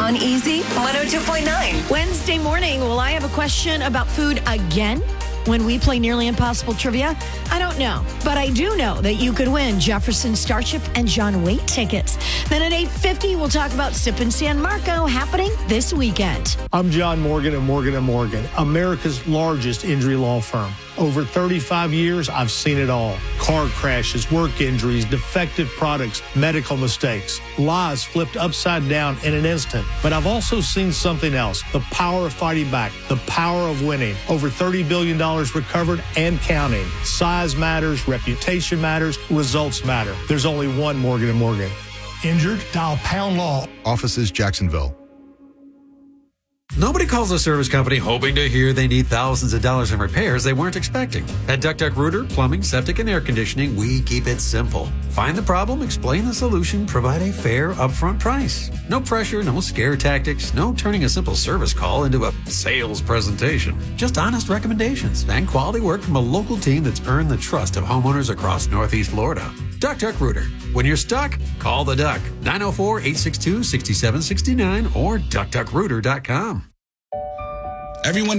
on Easy 102.9. Wednesday morning, will I have a question about food again? When we play Nearly Impossible Trivia? I don't know, but I do know that you could win Jefferson Starship and John Waite tickets. Then at 8:50, we'll talk about Sip in San Marco happening this weekend. I'm John Morgan of Morgan & Morgan, America's largest injury law firm. Over 35 years, I've seen it all. Car crashes, work injuries, defective products, medical mistakes, lives flipped upside down in an instant. But I've also seen something else, the power of fighting back, the power of winning. Over $30 billion recovered and counting. Size matters, reputation matters, results matter. There's only one Morgan & Morgan. Injured? Dial Pound Law. Offices Jacksonville. Nobody calls a service company hoping to hear they need thousands of dollars in repairs they weren't expecting. At Duck Duck Rooter, Plumbing, Septic, and Air Conditioning, we keep it simple. Find the problem, explain the solution, provide a fair upfront price. No pressure, no scare tactics, no turning a simple service call into a sales presentation. Just honest recommendations and quality work from a local team that's earned the trust of homeowners across Northeast Florida. Duck Duck Rooter. When you're stuck, call the Duck. 904-862-6769 or duckduckrooter.com. Everyone